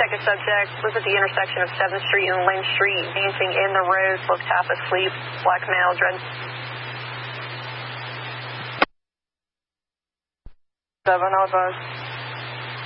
Detective subject was at the intersection of 7th Street and Lynn Street, dancing in the road, looked half asleep, black male, dread. 7, I'll advise.